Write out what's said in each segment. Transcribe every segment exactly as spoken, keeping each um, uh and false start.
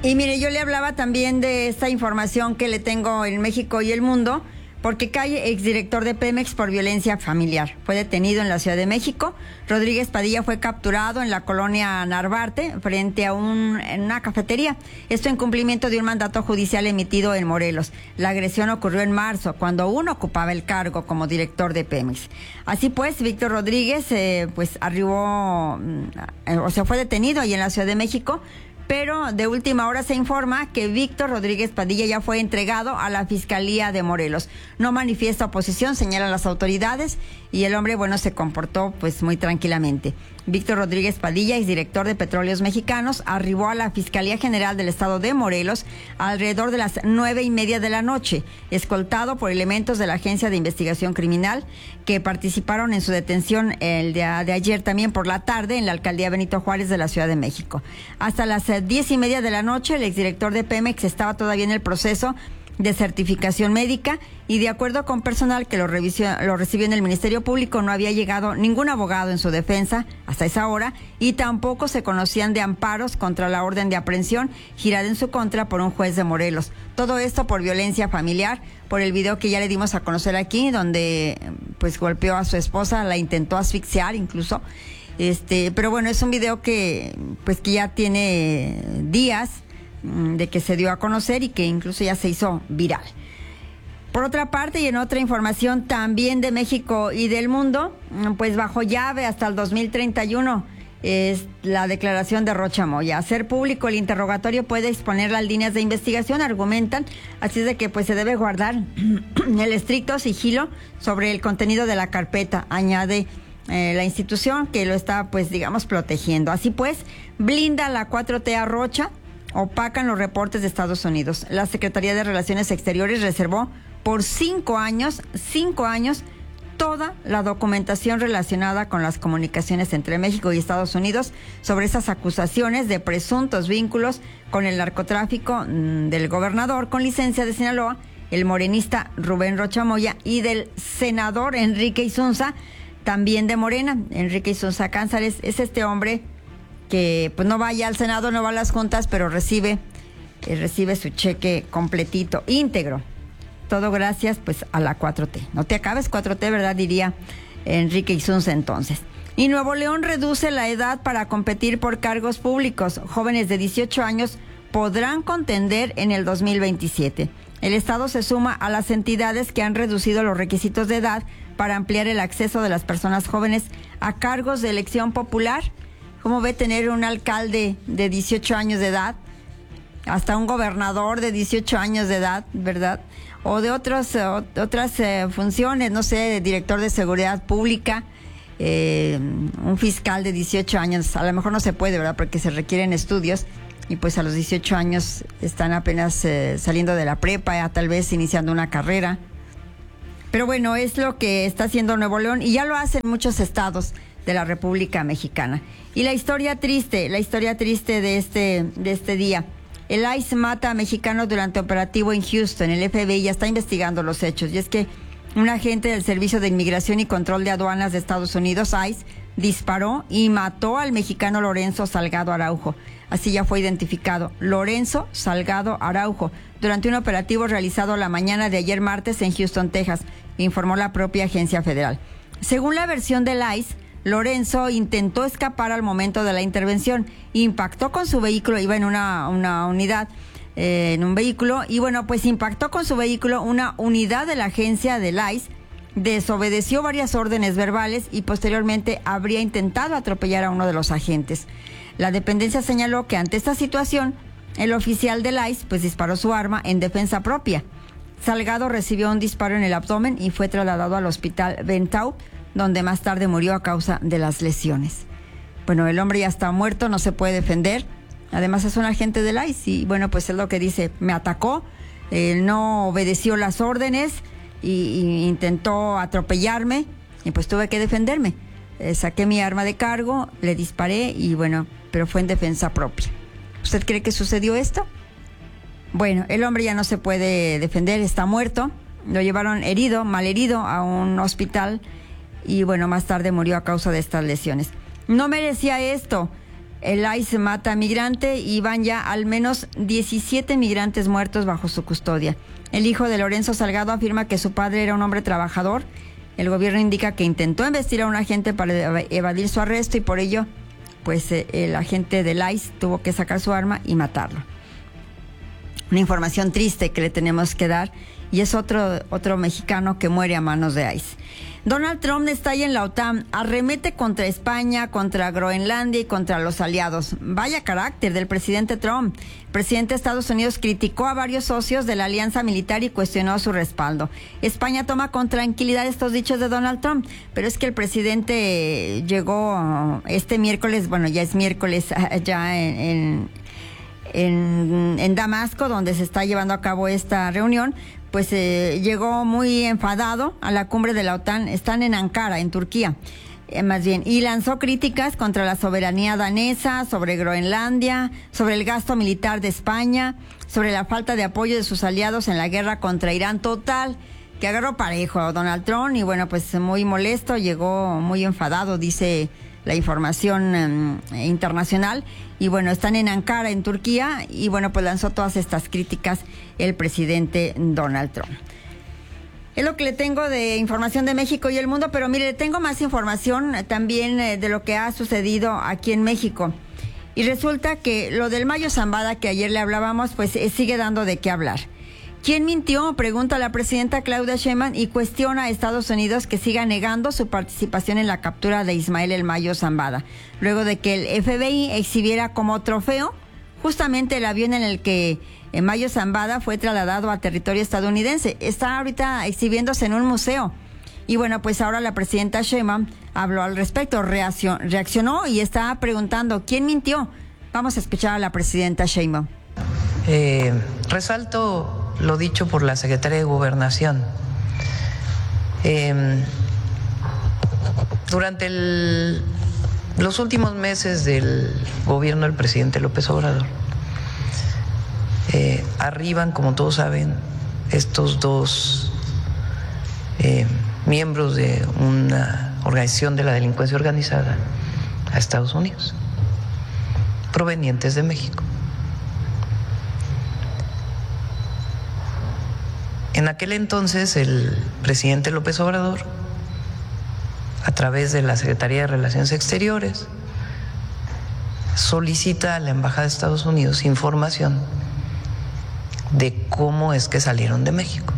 Y mire, yo le hablaba también de esta información que le tengo en México y el mundo, porque cae exdirector de Pemex por violencia familiar. Fue detenido en la Ciudad de México. Rodríguez Padilla fue capturado en la colonia Narvarte frente a un, en una cafetería. Esto en cumplimiento de un mandato judicial emitido en Morelos. La agresión ocurrió en marzo, cuando aún ocupaba el cargo como director de Pemex. Así pues, Víctor Rodríguez eh, pues arribó, eh, o sea, fue detenido ahí en la Ciudad de México. Pero de última hora se informa que Víctor Rodríguez Padilla ya fue entregado a la Fiscalía de Morelos. No manifiesta oposición, señalan las autoridades, y el hombre, bueno, se comportó pues muy tranquilamente. Víctor Rodríguez Padilla, exdirector de Petróleos Mexicanos, arribó a la Fiscalía General del Estado de Morelos alrededor de las nueve y media de la noche, escoltado por elementos de la Agencia de Investigación Criminal que participaron en su detención el día de ayer también por la tarde en la Alcaldía Benito Juárez de la Ciudad de México. Hasta las diez y media de la noche, el exdirector de Pemex estaba todavía en el proceso de certificación médica y, de acuerdo con personal que lo, revisó, lo recibió en el Ministerio Público, no había llegado ningún abogado en su defensa hasta esa hora y tampoco se conocían de amparos contra la orden de aprehensión girada en su contra por un juez de Morelos. Todo esto por violencia familiar, por el video que ya le dimos a conocer aquí, donde pues golpeó a su esposa, la intentó asfixiar incluso. Este, pero bueno, es un video que pues que ya tiene días de que se dio a conocer y que incluso ya se hizo viral. Por otra parte, y en otra información también de México y del mundo, pues bajo llave hasta el dos mil treinta y uno es la declaración de Rocha Moya. Hacer público el interrogatorio puede exponer las líneas de investigación, argumentan, así es de que pues se debe guardar el estricto sigilo sobre el contenido de la carpeta, añade Eh, la institución que lo está, pues, digamos, protegiendo. Así pues, blinda la cuatro T a Rocha, opacan los reportes de Estados Unidos. La Secretaría de Relaciones Exteriores reservó por cinco años, cinco años, toda la documentación relacionada con las comunicaciones entre México y Estados Unidos sobre esas acusaciones de presuntos vínculos con el narcotráfico mmm, del gobernador con licencia de Sinaloa, el morenista Rubén Rocha Moya, y del senador Enrique Insunza, también de Morena. Enrique Insunza Cánzares es este hombre que pues no vaya al Senado, no va a las juntas, pero recibe, eh, recibe su cheque completito, íntegro. Todo gracias pues a la cuatro T. No te acabes cuatro T, ¿verdad? Diría Enrique Insunza entonces. Y Nuevo León reduce la edad para competir por cargos públicos. Jóvenes de dieciocho años podrán contender en el dos mil veintisiete. El Estado se suma a las entidades que han reducido los requisitos de edad para ampliar el acceso de las personas jóvenes a cargos de elección popular. ¿Cómo ve tener un alcalde de dieciocho años de edad? Hasta un gobernador de dieciocho años de edad, ¿verdad? O de otros, otras eh, funciones, no sé, de director de seguridad pública, eh, un fiscal de dieciocho años. A lo mejor no se puede, ¿verdad? Porque se requieren estudios. Y pues a los dieciocho años están apenas eh, saliendo de la prepa, ya tal vez iniciando una carrera. Pero bueno, es lo que está haciendo Nuevo León y ya lo hacen muchos estados de la República Mexicana. Y la historia triste, la historia triste de este, de este día. El I C E mata a mexicanos durante operativo en Houston. El F B I ya está investigando los hechos. Y es que un agente del Servicio de Inmigración y Control de Aduanas de Estados Unidos, I C E, disparó y mató al mexicano Lorenzo Salgado Araujo. Así ya fue identificado, Lorenzo Salgado Araujo, durante un operativo realizado la mañana de ayer martes en Houston, Texas, informó la propia agencia federal. Según la versión del I C E, Lorenzo intentó escapar al momento de la intervención, impactó con su vehículo, iba en una, una unidad, eh, en un vehículo, y bueno, pues impactó con su vehículo una unidad de la agencia del I C E, desobedeció varias órdenes verbales y posteriormente habría intentado atropellar a uno de los agentes. La dependencia señaló que ante esta situación, el oficial del I C E pues disparó su arma en defensa propia. Salgado recibió un disparo en el abdomen y fue trasladado al hospital Bentau, donde más tarde murió a causa de las lesiones. Bueno, el hombre ya está muerto, no se puede defender. Además es un agente del I C E y bueno, pues es lo que dice, me atacó, eh, no obedeció las órdenes y, y intentó atropellarme y pues tuve que defenderme. Eh, saqué mi arma de cargo, le disparé y bueno, pero fue en defensa propia. ¿Usted cree que sucedió esto? Bueno, el hombre ya no se puede defender, está muerto. Lo llevaron herido, malherido a un hospital y bueno, más tarde murió a causa de estas lesiones. No merecía esto. el I C E mata a migrante y van ya al menos diecisiete migrantes muertos bajo su custodia. El hijo de Lorenzo Salgado afirma que su padre era un hombre trabajador. El gobierno indica que intentó embestir a un agente para evadir su arresto y por ello, pues eh, el agente del I C E tuvo que sacar su arma y matarlo. Una información triste que le tenemos que dar y es otro, otro mexicano que muere a manos de I C E. Donald Trump estalla en la OTAN, arremete contra España, contra Groenlandia y contra los aliados. Vaya carácter del presidente Trump. El presidente de Estados Unidos criticó a varios socios de la alianza militar y cuestionó su respaldo. España toma con tranquilidad estos dichos de Donald Trump, pero es que el presidente llegó este miércoles, bueno, ya es miércoles, ya en... en En, en Damasco, donde se está llevando a cabo esta reunión, pues eh, llegó muy enfadado a la cumbre de la OTAN. Están en Ankara, en Turquía, eh, más bien, y lanzó críticas contra la soberanía danesa, sobre Groenlandia, sobre el gasto militar de España, sobre la falta de apoyo de sus aliados en la guerra contra Irán. Total, que agarró parejo a Donald Trump y bueno, pues muy molesto, llegó muy enfadado, dice la información eh, internacional. Y bueno, están en Ankara, en Turquía, y bueno, pues lanzó todas estas críticas el presidente Donald Trump. Es lo que le tengo de información de México y el mundo, pero mire, le tengo más información también eh, de lo que ha sucedido aquí en México. Y resulta que lo del Mayo Zambada, que ayer le hablábamos, pues eh, sigue dando de qué hablar. ¿Quién mintió?, pregunta la presidenta Claudia Sheinbaum y cuestiona a Estados Unidos que siga negando su participación en la captura de Ismael El Mayo Zambada, luego de que el F B I exhibiera como trofeo justamente el avión en el que El Mayo Zambada fue trasladado a territorio estadounidense. Está ahorita exhibiéndose en un museo. Y bueno, pues ahora la presidenta Sheinbaum habló al respecto, reaccionó y está preguntando ¿quién mintió? Vamos a escuchar a la presidenta Sheinbaum. Eh, resalto lo dicho por la secretaria de Gobernación. Eh, durante el, los últimos meses del gobierno del presidente López Obrador, eh, arriban, como todos saben, estos dos eh, miembros de una organización de la delincuencia organizada a Estados Unidos, provenientes de México. En aquel entonces el presidente López Obrador, a través de la Secretaría de Relaciones Exteriores, solicita a la Embajada de Estados Unidos información de cómo es que salieron de México,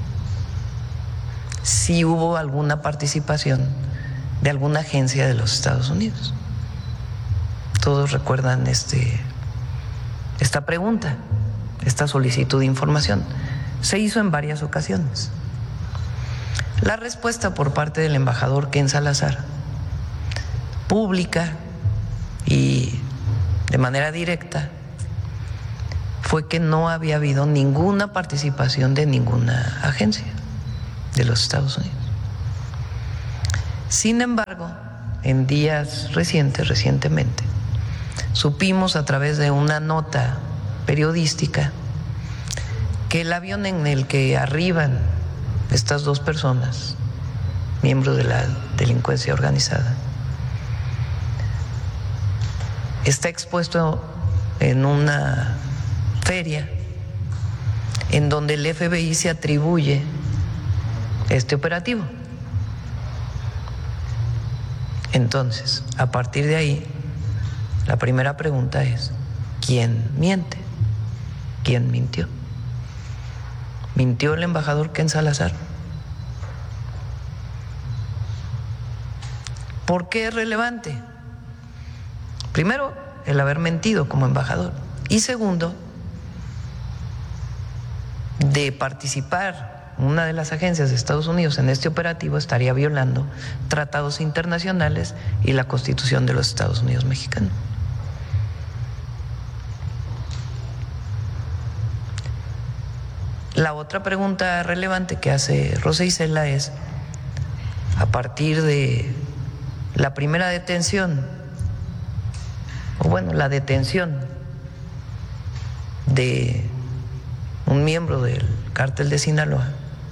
si hubo alguna participación de alguna agencia de los Estados Unidos. Todos recuerdan este, esta pregunta, esta solicitud de información. Se hizo en varias ocasiones. La respuesta por parte del embajador Ken Salazar, pública y de manera directa, fue que no había habido ninguna participación de ninguna agencia de los Estados Unidos. Sin embargo, en días recientes, recientemente, supimos a través de una nota periodística que el avión en el que arriban estas dos personas, miembros de la delincuencia organizada, está expuesto en una feria en donde el F B I se atribuye este operativo. Entonces, a partir de ahí, la primera pregunta es, ¿quién miente? ¿Quién mintió? ¿Mintió el embajador Ken Salazar? ¿Por qué es relevante? Primero, el haber mentido como embajador. Y segundo, de participar una de las agencias de Estados Unidos en este operativo estaría violando tratados internacionales y la Constitución de los Estados Unidos mexicanos. La otra pregunta relevante que hace Rosa Isela es, a partir de la primera detención, o bueno, la detención de un miembro del cártel de Sinaloa,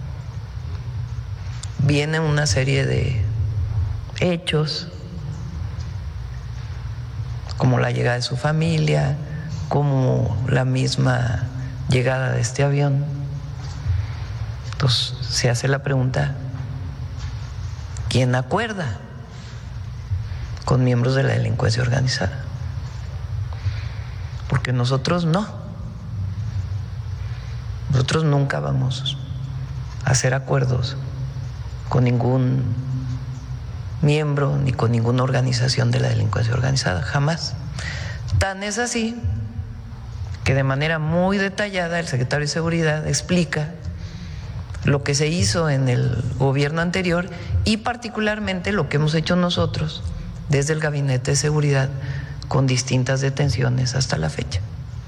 viene una serie de hechos como la llegada de su familia, como la misma llegada de este avión. Entonces se hace la pregunta, ¿quién acuerda con miembros de la delincuencia organizada? Porque nosotros no. Nosotros nunca vamos a hacer acuerdos con ningún miembro ni con ninguna organización de la delincuencia organizada, jamás. Tan es así que de manera muy detallada el secretario de Seguridad explica lo que se hizo en el gobierno anterior y particularmente lo que hemos hecho nosotros desde el Gabinete de Seguridad con distintas detenciones hasta la fecha.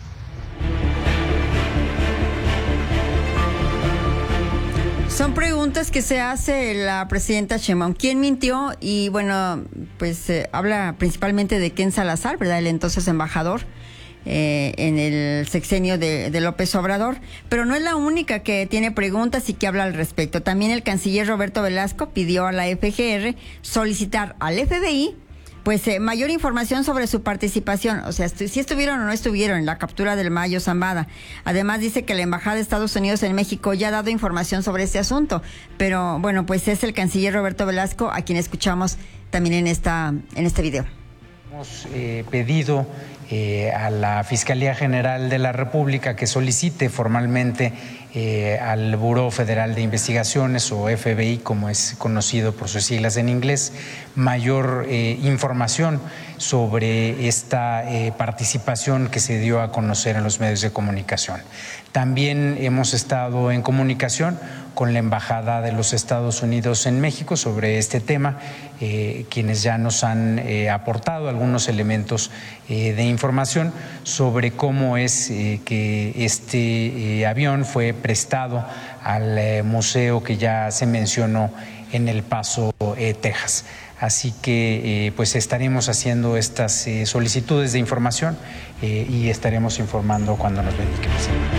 Son preguntas que se hace la presidenta Sheinbaum. ¿Quién mintió? Y bueno, pues eh, habla principalmente de Ken Salazar, ¿verdad? El entonces embajador eh, en el sexenio de, de López Obrador. Pero no es la única que tiene preguntas y que habla al respecto. También el canciller Roberto Velasco pidió a la F G R solicitar al F B I pues eh, mayor información sobre su participación, o sea, estu- si estuvieron o no estuvieron en la captura del Mayo Zambada. Además dice que la Embajada de Estados Unidos en México ya ha dado información sobre este asunto, pero bueno, pues es el canciller Roberto Velasco a quien escuchamos también en esta en este video. Hemos eh, pedido eh, a la Fiscalía General de la República que solicite formalmente eh, al Buró Federal de Investigaciones, o F B I como es conocido por sus siglas en inglés, mayor eh, información sobre esta eh, participación que se dio a conocer en los medios de comunicación. También hemos estado en comunicación con la Embajada de los Estados Unidos en México sobre este tema, eh, quienes ya nos han eh, aportado algunos elementos eh, de información sobre cómo es eh, que este eh, avión fue prestado al eh, museo que ya se mencionó en El Paso, eh, Texas. Así que eh, pues estaremos haciendo estas eh, solicitudes de información eh, y estaremos informando cuando nos lo indique.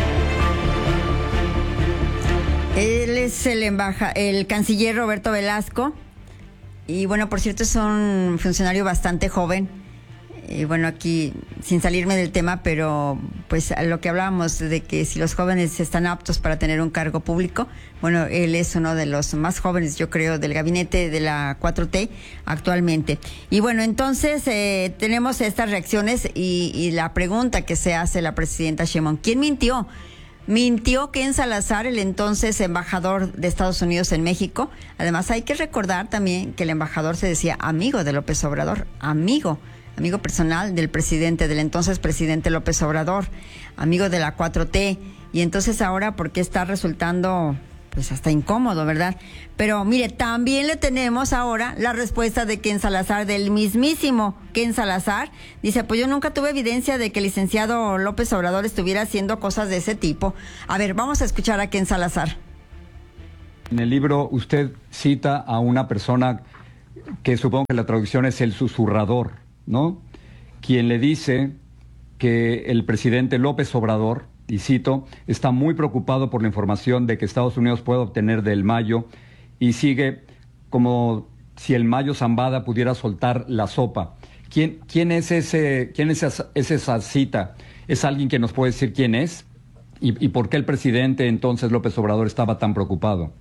Él es el embaja, el canciller Roberto Velasco, y bueno, por cierto, es un funcionario bastante joven. Y bueno, aquí, sin salirme del tema, pero pues a lo que hablábamos de que si los jóvenes están aptos para tener un cargo público, bueno, él es uno de los más jóvenes, yo creo, del gabinete de la cuatro T actualmente. Y bueno, entonces eh, tenemos estas reacciones y, y la pregunta que se hace la presidenta Sheinbaum: ¿quién mintió? Mintió Ken Salazar, el entonces embajador de Estados Unidos en México. Además, hay que recordar también que el embajador se decía amigo de López Obrador, amigo, amigo personal del presidente, del entonces presidente López Obrador, amigo de la cuatro T. Y entonces ahora, ¿por qué está resultando pues hasta incómodo, verdad? Pero mire, también le tenemos ahora la respuesta de Ken Salazar, del mismísimo Ken Salazar. Dice, pues yo nunca tuve evidencia de que el licenciado López Obrador estuviera haciendo cosas de ese tipo. A ver, vamos a escuchar a Ken Salazar. En el libro usted cita a una persona que supongo que la traducción es el susurrador, ¿no? Quien le dice que el presidente López Obrador, y cito, está muy preocupado por la información de que Estados Unidos puede obtener del Mayo, y sigue como si el Mayo Zambada pudiera soltar la sopa. ¿Quién, quién es ese, quién es esa, es esa cita? ¿Es alguien que nos puede decir quién es? ¿Y, y por qué el presidente entonces López Obrador estaba tan preocupado?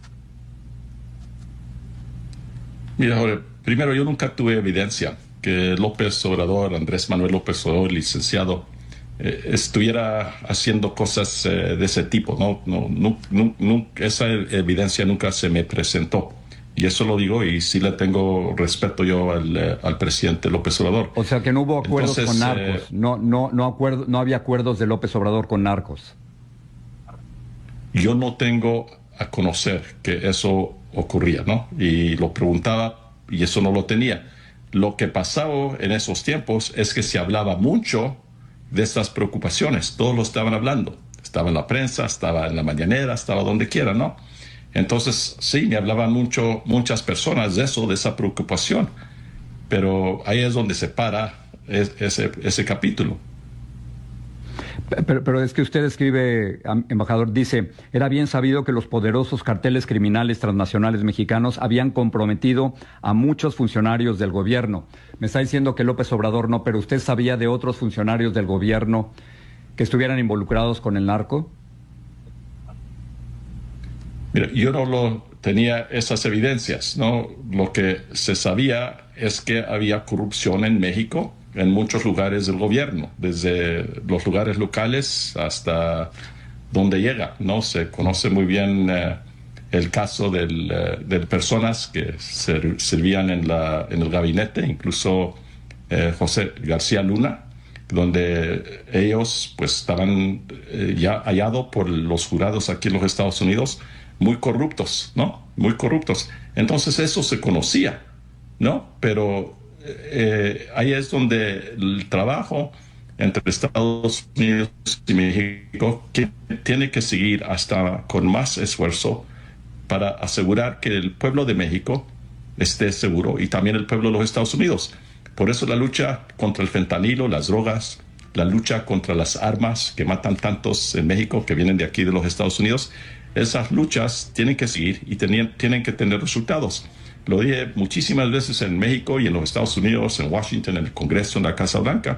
Mira, Jorge, primero, yo nunca tuve evidencia que López Obrador, Andrés Manuel López Obrador, licenciado, eh, estuviera haciendo cosas eh, de ese tipo. No, no, no, no, no, esa evidencia nunca se me presentó. Y eso lo digo, y sí le tengo respeto yo al, eh, al presidente López Obrador. O sea que no hubo acuerdos Entonces, con narcos, eh, no, no, no, acuerdo, no había acuerdos de López Obrador con narcos. Yo no tengo a conocer que eso ocurría, ¿no? Y lo preguntaba y eso no lo tenía. Lo que pasaba en esos tiempos es que se hablaba mucho de estas preocupaciones. Todos lo estaban hablando. Estaba en la prensa, estaba en la mañanera, estaba donde quiera, ¿no? Entonces, sí, me hablaban mucho, muchas personas de eso, de esa preocupación. Pero ahí es donde se para ese, ese capítulo. Pero, pero es que usted escribe, embajador, dice, era bien sabido que los poderosos carteles criminales transnacionales mexicanos habían comprometido a muchos funcionarios del gobierno. Me está diciendo que López Obrador no, pero ¿usted sabía de otros funcionarios del gobierno que estuvieran involucrados con el narco? Mira, yo no lo tenía esas evidencias, ¿no? Lo que se sabía es que había corrupción en México, en muchos lugares del gobierno, desde los lugares locales hasta donde llega, ¿no? Se conoce muy bien eh, el caso del, eh, de personas que ser, servían en, la, en el gabinete, incluso eh, José García Luna, donde ellos pues estaban eh, ya hallados por los jurados aquí en los Estados Unidos muy corruptos, ¿no? Muy corruptos. Entonces eso se conocía, ¿no? Pero Eh, ahí es donde el trabajo entre Estados Unidos y México que tiene que seguir hasta con más esfuerzo para asegurar que el pueblo de México esté seguro y también el pueblo de los Estados Unidos. Por eso la lucha contra el fentanilo, las drogas, la lucha contra las armas que matan tantos en México que vienen de aquí de los Estados Unidos, esas luchas tienen que seguir y tienen, tienen que tener resultados. Lo dije muchísimas veces en México y en los Estados Unidos, en Washington, en el Congreso, en la Casa Blanca.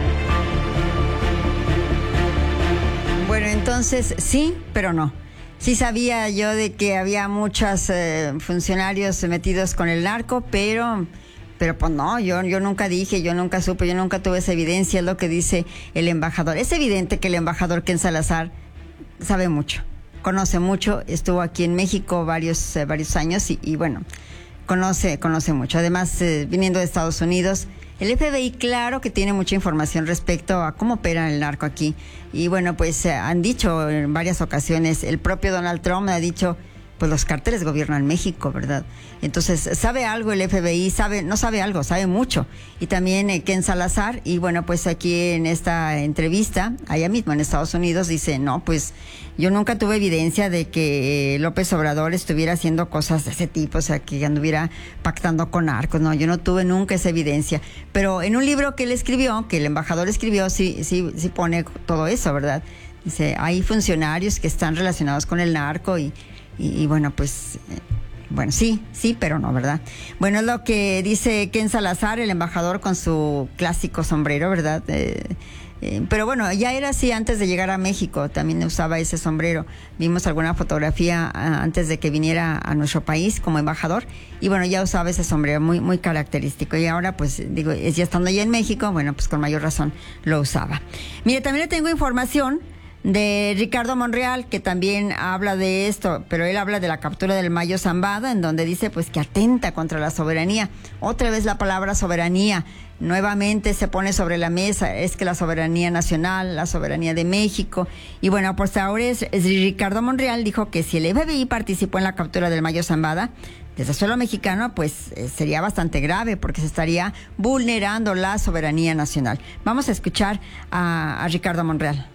Bueno, entonces sí, pero no. Sí sabía yo de que había muchos eh, funcionarios metidos con el narco, pero, pero pues no, yo, yo nunca dije, yo nunca supe, yo nunca tuve esa evidencia, es lo que dice el embajador. Es evidente que el embajador Ken Salazar sabe mucho, conoce mucho, estuvo aquí en México varios, eh, varios años y, y bueno... Conoce, conoce mucho. Además, eh, viniendo de Estados Unidos, el F B I, claro que tiene mucha información respecto a cómo opera el narco aquí. Y bueno, pues eh, han dicho en varias ocasiones, el propio Donald Trump ha dicho, pues los cárteles gobiernan México, ¿verdad? Entonces, sabe algo el F B I, sabe, no sabe algo, sabe mucho. Y también eh, Ken Salazar, y bueno, pues aquí en esta entrevista, allá mismo en Estados Unidos, dice, no, pues yo nunca tuve evidencia de que eh, López Obrador estuviera haciendo cosas de ese tipo, o sea, que anduviera pactando con narcos, no, yo no tuve nunca esa evidencia. Pero en un libro que él escribió, que el embajador escribió, sí, sí, sí pone todo eso, ¿verdad? Dice, hay funcionarios que están relacionados con el narco y Y, y bueno, pues, eh, bueno, sí, sí, pero no, ¿verdad? Bueno, es lo que dice Ken Salazar, el embajador con su clásico sombrero, ¿verdad? Eh, eh, pero bueno, ya era así antes de llegar a México, también usaba ese sombrero. Vimos alguna fotografía uh, antes de que viniera a nuestro país como embajador y bueno, ya usaba ese sombrero muy, muy característico. Y ahora, pues, digo, ya estando ya en México, bueno, pues con mayor razón lo usaba. Mire, también le tengo información de Ricardo Monreal, que también habla de esto, pero él habla de la captura del Mayo Zambada, en donde dice pues que atenta contra la soberanía. Otra vez la palabra soberanía nuevamente se pone sobre la mesa, es que la soberanía nacional, la soberanía de México, y bueno, pues ahora es, es Ricardo Monreal dijo que si el F B I participó en la captura del Mayo Zambada, desde suelo mexicano, pues eh, sería bastante grave porque se estaría vulnerando la soberanía nacional. Vamos a escuchar a, a Ricardo Monreal.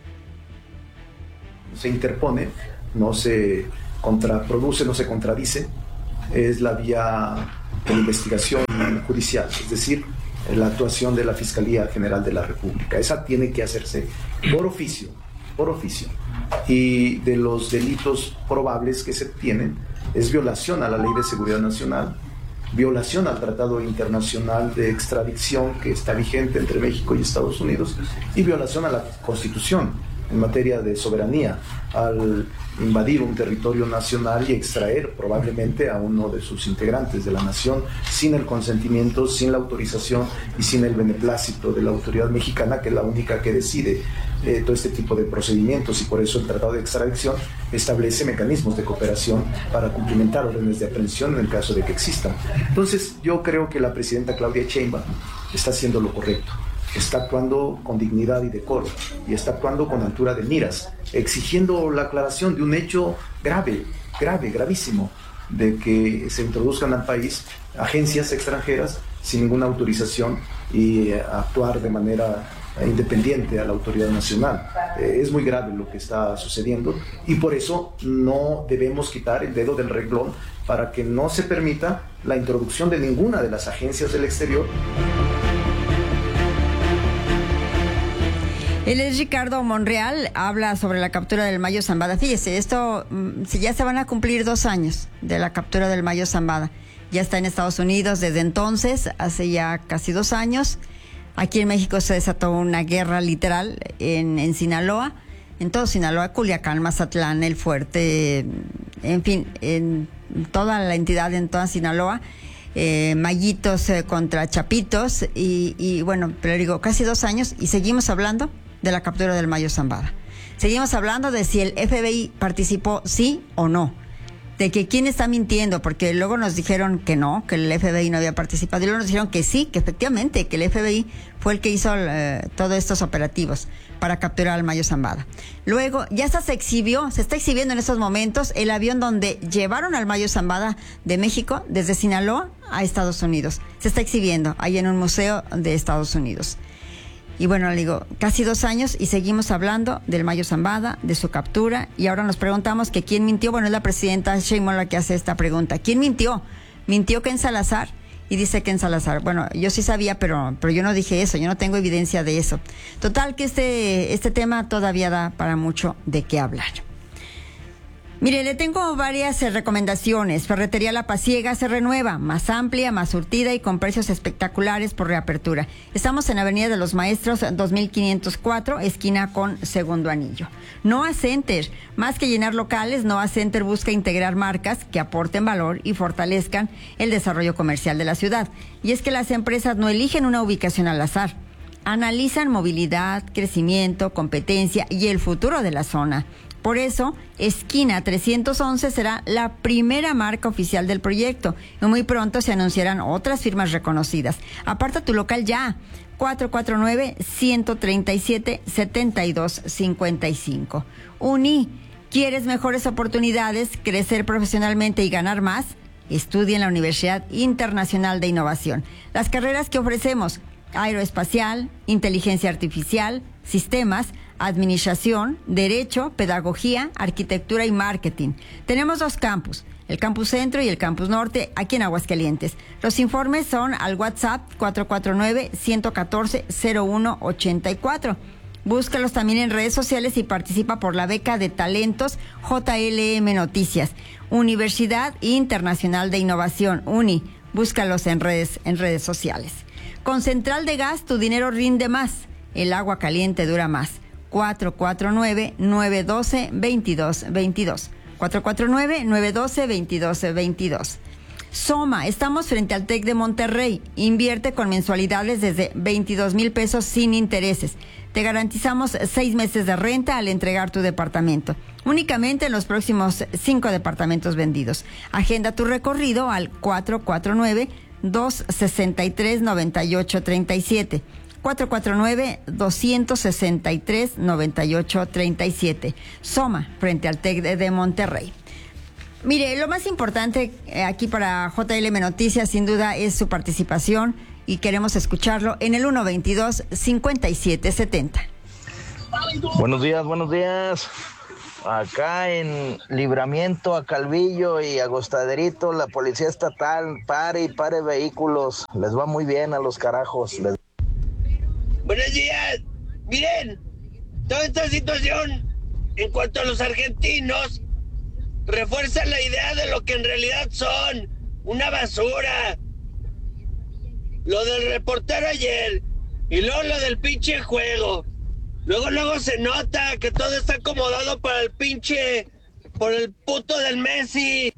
Se interpone, no se contraproduce, no se contradice, es la vía de la investigación judicial, es decir, la actuación de la Fiscalía General de la República. Esa tiene que hacerse por oficio, por oficio. Y de los delitos probables que se tienen es violación a la Ley de Seguridad Nacional, violación al Tratado Internacional de Extradición que está vigente entre México y Estados Unidos y violación a la Constitución en materia de soberanía, al invadir un territorio nacional y extraer probablemente a uno de sus integrantes de la nación sin el consentimiento, sin la autorización y sin el beneplácito de la autoridad mexicana, que es la única que decide eh, todo este tipo de procedimientos, y por eso el Tratado de Extradición establece mecanismos de cooperación para cumplimentar órdenes de aprehensión en el caso de que existan. Entonces yo creo que la presidenta Claudia Sheinbaum está haciendo lo correcto. Está actuando con dignidad y decoro y está actuando con altura de miras, exigiendo la aclaración de un hecho grave, grave, gravísimo, de que se introduzcan al país agencias extranjeras sin ninguna autorización y eh, actuar de manera eh, independiente a la autoridad nacional. Eh, es muy grave lo que está sucediendo y por eso no debemos quitar el dedo del renglón para que no se permita la introducción de ninguna de las agencias del exterior. Él es Ricardo Monreal, habla sobre la captura del Mayo Zambada. Fíjese, esto ya se van a cumplir dos años de la captura del Mayo Zambada. Ya está en Estados Unidos desde entonces, hace ya casi dos años. Aquí en México se desató una guerra literal en, en Sinaloa, en todo Sinaloa, Culiacán, Mazatlán, El Fuerte, en fin, en toda la entidad, en toda Sinaloa. Eh, Mayitos eh, contra Chapitos y, y bueno, pero digo, casi dos años y seguimos hablando de la captura del Mayo Zambada. Seguimos hablando de si el F B I participó sí o no, de que quién está mintiendo, porque luego nos dijeron que no, que el F B I no había participado, y luego nos dijeron que sí, que efectivamente, que el F B I fue el que hizo eh, todos estos operativos para capturar al Mayo Zambada. Luego, ya hasta se exhibió, se está exhibiendo en estos momentos el avión donde llevaron al Mayo Zambada de México, desde Sinaloa a Estados Unidos. Se está exhibiendo ahí en un museo de Estados Unidos. Y bueno, le digo, casi dos años y seguimos hablando del Mayo Zambada, de su captura, y ahora nos preguntamos que quién mintió. Bueno, es la presidenta Sheinbaum la que hace esta pregunta. ¿Quién mintió? ¿Mintió Ken Salazar? Y dice Ken Salazar. Bueno, yo sí sabía, pero, pero yo no dije eso, yo no tengo evidencia de eso. Total, que este, este tema todavía da para mucho de qué hablar. Mire, le tengo varias eh, recomendaciones. Ferretería La Pasiega se renueva, más amplia, más surtida y con precios espectaculares por reapertura. Estamos en Avenida de los Maestros dos mil quinientos cuatro, esquina con Segundo Anillo. Noa Center, más que llenar locales, Noa Center busca integrar marcas que aporten valor y fortalezcan el desarrollo comercial de la ciudad. Y es que las empresas no eligen una ubicación al azar. Analizan movilidad, crecimiento, competencia y el futuro de la zona. Por eso, Esquina trescientos once será la primera marca oficial del proyecto. Y muy pronto se anunciarán otras firmas reconocidas. Aparta tu local ya. cuatro cuatro nueve, uno tres siete, siete dos cinco cinco. Uni, ¿quieres mejores oportunidades, crecer profesionalmente y ganar más? Estudia en la Universidad Internacional de Innovación. Las carreras que ofrecemos: aeroespacial, inteligencia artificial, sistemas, administración, derecho, pedagogía, arquitectura y marketing. Tenemos dos campus, el campus centro y el campus norte, aquí en Aguascalientes. Los informes son al WhatsApp cuatro cuatro nueve, uno uno cuatro, cero uno ocho cuatro. Búscalos también en redes sociales y participa por la beca de talentos J L M Noticias. Universidad Internacional de Innovación, UNI. Búscalos en redes, en redes sociales. Con Central de Gas, tu dinero rinde más. El agua caliente dura más. cuatro cuatro nueve, nueve uno dos, dos dos dos dos. cuatro cuatro nueve, nueve uno dos, dos dos dos dos. Soma, estamos frente al TEC de Monterrey. Invierte con mensualidades desde veintidós mil pesos sin intereses. Te garantizamos seis meses de renta al entregar tu departamento. Únicamente en los próximos cinco departamentos vendidos. Agenda tu recorrido al cuatro cuatro nueve, dos seis tres, nueve ocho tres siete. cuatro cuatro nueve, dos seis tres, nueve ocho tres siete. Soma, frente al TEC de, de Monterrey. Mire, lo más importante eh, aquí para J L M Noticias, sin duda, es su participación y queremos escucharlo en el uno veintidós, cincuenta y siete setenta. Buenos días, buenos días. Acá en Libramiento, a Calvillo y Agostaderito, la Policía Estatal, pare y pare vehículos. Les va muy bien a los carajos. Les... Buenos días. Miren, toda esta situación en cuanto a los argentinos refuerza la idea de lo que en realidad son, una basura. Lo del reportero ayer y luego lo del pinche juego. Luego, luego se nota que todo está acomodado para el pinche, por el puto del Messi.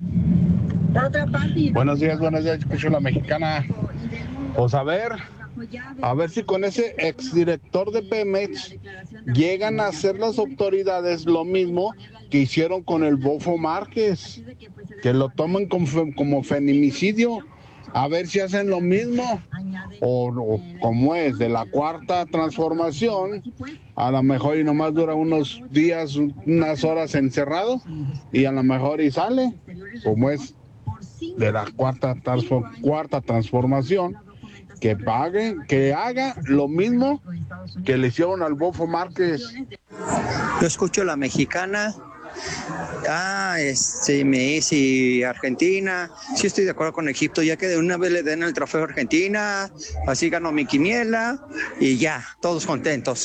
Buenos días, buenos días, escucho la mexicana. Pues a ver, a ver si con ese exdirector de Pemex llegan a hacer las autoridades lo mismo que hicieron con el Bofo Márquez, que lo tomen como, como feminicidio. A ver si hacen lo mismo, o, o como es, de la cuarta transformación, a lo mejor y nomás dura unos días, unas horas encerrado, y a lo mejor y sale, como es de la cuarta, transform, cuarta transformación, que pague, que haga lo mismo que le hicieron al Bofo Márquez. Yo escucho la mexicana Ah, este, me dice Argentina. Sí estoy de acuerdo con Egipto, ya que de una vez le den el trofeo a Argentina, así ganó mi quiniela y ya, todos contentos.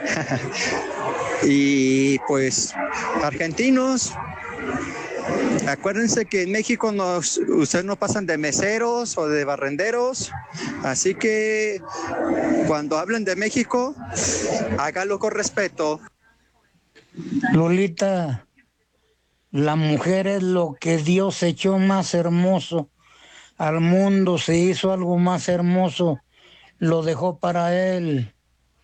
Y pues, argentinos, acuérdense que en México nos, ustedes no pasan de meseros o de barrenderos, así que cuando hablen de México, hágalo con respeto. Lolita, la mujer es lo que Dios echó más hermoso al mundo, se hizo algo más hermoso, lo dejó para él.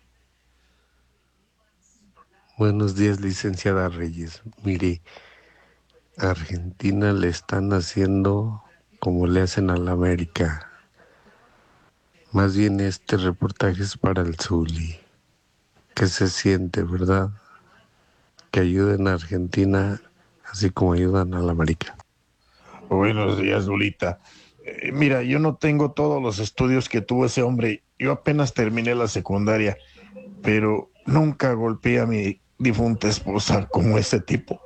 Buenos días, licenciada Reyes. Mire, a Argentina le están haciendo como le hacen a la América. Más bien este reportaje es para el Zuli. ¿Qué se siente, verdad? Que ayuden a Argentina así como ayudan a la América. Buenos días, Lulita. Eh, mira, yo no tengo todos los estudios que tuvo ese hombre. Yo apenas terminé la secundaria, pero nunca golpeé a mi difunta esposa como ese tipo.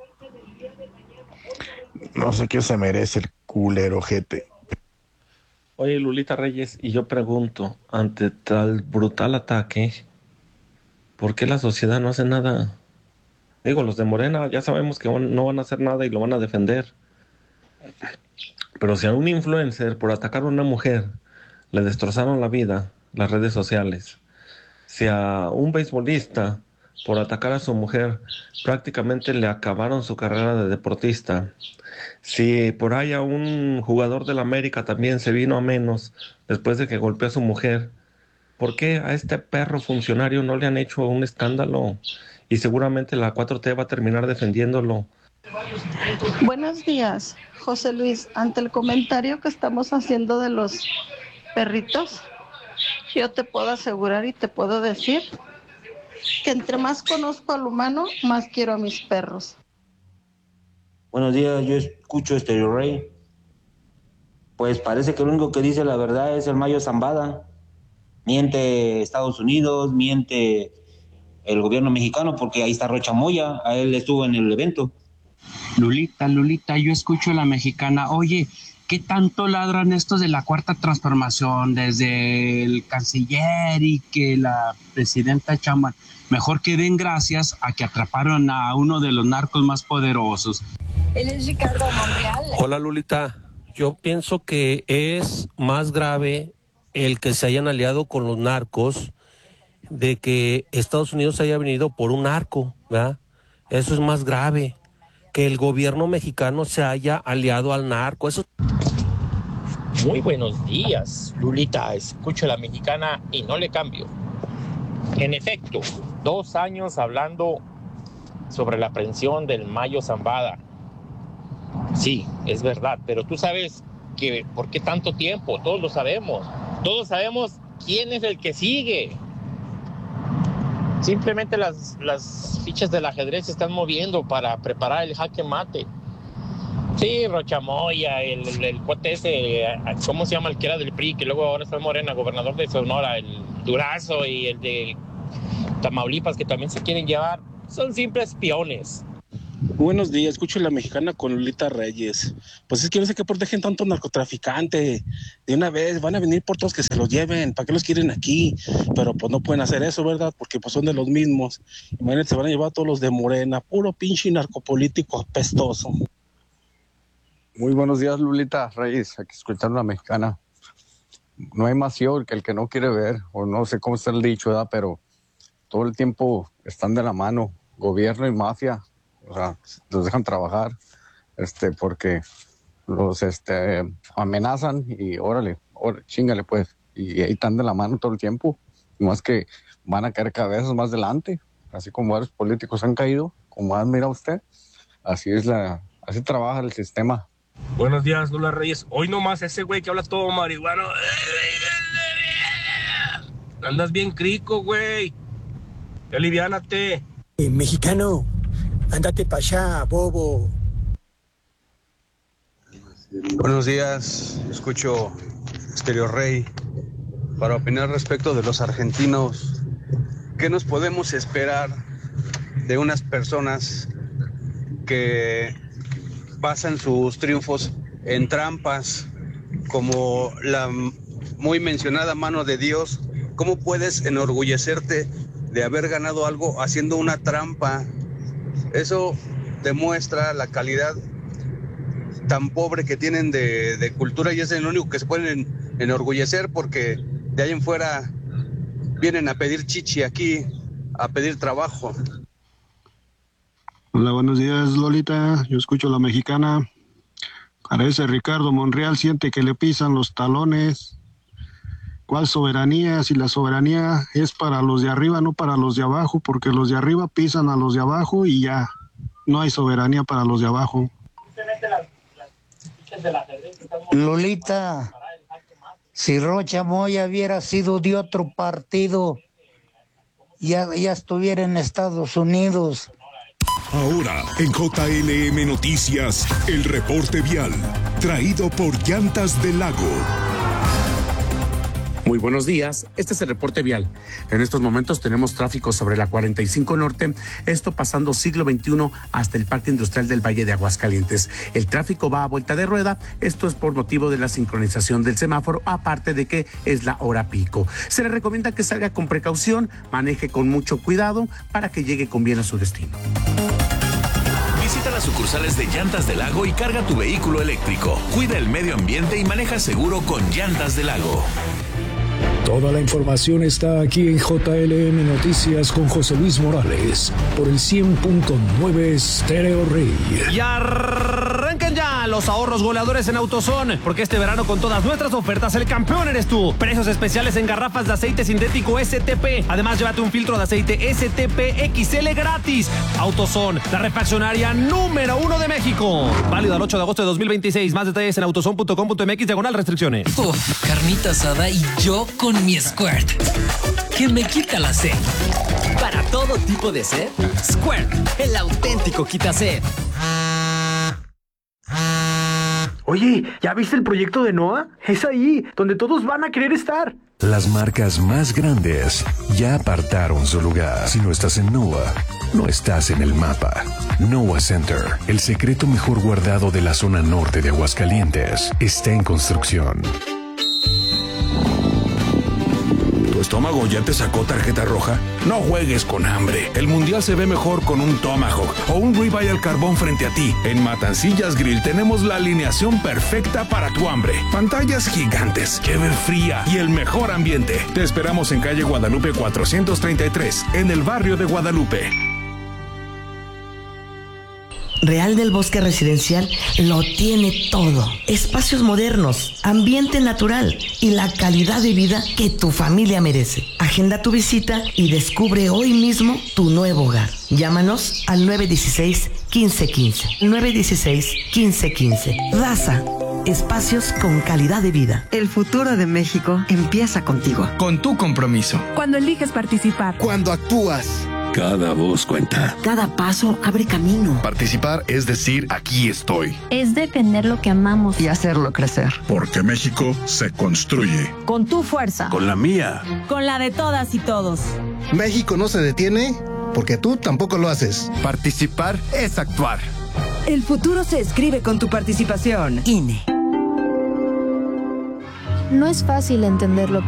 No sé qué se merece el culero jete. Oye, Lulita Reyes, y yo pregunto, ante tal brutal ataque, ¿por qué la sociedad no hace nada? Digo, los de Morena ya sabemos que no van a hacer nada y lo van a defender. Pero si a un influencer por atacar a una mujer le destrozaron la vida, las redes sociales, si a un beisbolista por atacar a su mujer prácticamente le acabaron su carrera de deportista, si por ahí a un jugador del América también se vino a menos después de que golpeó a su mujer, ¿por qué a este perro funcionario no le han hecho un escándalo? Y seguramente la cuatro T va a terminar defendiéndolo. Buenos días, José Luis. Ante el comentario que estamos haciendo de los perritos, yo te puedo asegurar y te puedo decir que entre más conozco al humano, más quiero a mis perros. Buenos días, yo escucho Stereo Rey. Pues parece que lo único que dice la verdad es el Mayo Zambada. Miente Estados Unidos, miente el gobierno mexicano, porque ahí está Rocha Moya, a él estuvo en el evento. Lulita, Lulita, yo escucho a la mexicana. Oye, ¿qué tanto ladran estos de la cuarta transformación? Desde el canciller y que la presidenta Chamba, mejor que den gracias a que atraparon a uno de los narcos más poderosos. Él es Ricardo Monreal. Hola, Lulita, yo pienso que es más grave el que se hayan aliado con los narcos de que Estados Unidos haya venido por un narco, ¿verdad? Eso es más grave, que el gobierno mexicano se haya aliado al narco. Eso. Muy buenos días, Lulita, escucho a la mexicana y no le cambio. En efecto, dos años hablando sobre la aprehensión del Mayo Zambada. Sí, es verdad, pero tú sabes que ¿por qué tanto tiempo? Todos lo sabemos. Todos sabemos quién es el que sigue. Simplemente las, las fichas del ajedrez se están moviendo para preparar el jaque mate. Sí, Rochamoya, el, el, el cuate ese, ¿cómo se llama el que era del P R I? Que luego ahora está Morena, gobernador de Sonora, el Durazo y el de Tamaulipas, que también se quieren llevar. Son simples peones. Buenos días, escucho a la mexicana con Lulita Reyes. Pues es que no sé qué protegen tanto narcotraficante. De una vez van a venir por todos que se los lleven. ¿Para qué los quieren aquí? Pero pues no pueden hacer eso, ¿verdad? Porque pues son de los mismos. Imagínate, se van a llevar a todos los de Morena. Puro pinche narcopolítico apestoso. Muy buenos días, Lulita Reyes, aquí escuchando a la mexicana. No hay más ciego que el que no quiere ver, o no sé cómo está el dicho, ¿verdad? Pero todo el tiempo están de la mano, gobierno y mafia. O sea, los dejan trabajar, este, porque los este, amenazan y órale, órale, chíngale pues. Y ahí están de la mano todo el tiempo. Más que van a caer cabezas más adelante, así como varios políticos han caído, como admira usted. Así es la, así trabaja el sistema. Buenos días, Lula Reyes. Hoy nomás ese güey que habla todo marihuano. Andas bien crico, güey. Aliviánate. Eh, mexicano. Ándate para allá, bobo. Buenos días, escucho Stereo Rey para opinar respecto de los argentinos. ¿Qué nos podemos esperar de unas personas que basan sus triunfos en trampas, como la muy mencionada mano de Dios. ¿Cómo puedes enorgullecerte de haber ganado algo haciendo una trampa? Eso demuestra la calidad tan pobre que tienen de, de cultura, y es el único que se pueden enorgullecer, porque de ahí en fuera vienen a pedir chichi aquí, a pedir trabajo. Hola, buenos días, Lolita. Yo escucho La Mexicana. Parece Ricardo Monreal siente que le pisan los talones. ¿Cuál soberanía? Si la soberanía es para los de arriba, no para los de abajo, porque los de arriba pisan a los de abajo y ya no hay soberanía para los de abajo. Lolita, si Rocha Moya hubiera sido de otro partido, ya, ya estuviera en Estados Unidos. Ahora, en J L M Noticias, el reporte vial, traído por Llantas del Lago. Muy buenos días, este es el reporte vial. En estos momentos tenemos tráfico sobre la cuarenta y cinco Norte, esto pasando siglo veintiuno hasta el Parque Industrial del Valle de Aguascalientes. El tráfico va a vuelta de rueda, esto es por motivo de la sincronización del semáforo, aparte de que es la hora pico. Se le recomienda que salga con precaución, maneje con mucho cuidado para que llegue con bien a su destino. Visita las sucursales de Llantas del Lago y carga tu vehículo eléctrico. Cuida el medio ambiente y maneja seguro con Llantas del Lago. Toda la información está aquí en J L M Noticias con José Luis Morales por el cien punto nueve Stereo Rey. Y arranquen ya los ahorros goleadores en AutoZone, porque este verano con todas nuestras ofertas el campeón eres tú. Precios especiales en garrafas de aceite sintético S T P. Además, llévate un filtro de aceite S T P X L gratis. AutoZone, la refaccionaria número uno de México. Válido al ocho de agosto de dos mil veintiséis. Más detalles en autozone punto com punto m x diagonal restricciones. Uf, carnita asada y yo con mi Squirt, que me quita la sed. Para todo tipo de sed, Squirt, el auténtico quita sed. Oye, ¿ya viste el proyecto de Noah? Es ahí, donde todos van a querer estar. Las marcas más grandes ya apartaron su lugar. Si no estás en Noah, no estás en el mapa. Noah Center, el secreto mejor guardado de la zona norte de Aguascalientes, está en construcción. ¿Tu estómago ya te sacó tarjeta roja? No juegues con hambre. El mundial se ve mejor con un Tomahawk o un ribeye al carbón frente a ti. En Matancillas Grill tenemos la alineación perfecta para tu hambre. Pantallas gigantes, cheve fría y el mejor ambiente. Te esperamos en calle Guadalupe cuatrocientos treinta y tres, en el barrio de Guadalupe. Real del Bosque Residencial lo tiene todo. Espacios modernos, ambiente natural y la calidad de vida que tu familia merece. Agenda tu visita y descubre hoy mismo tu nuevo hogar. Llámanos al nueve uno seis, uno cinco uno cinco. nueve uno seis, uno cinco uno cinco. Raza. Espacios con calidad de vida. El futuro de México empieza contigo. Con tu compromiso. Cuando eliges participar. Cuando actúas. Cada voz cuenta. Cada paso abre camino. Participar es decir, aquí estoy. Es defender lo que amamos. Y hacerlo crecer. Porque México se construye. Con tu fuerza. Con la mía. Con la de todas y todos. México no se detiene porque tú tampoco lo haces. Participar es actuar. El futuro se escribe con tu participación. I N E. No es fácil entender lo que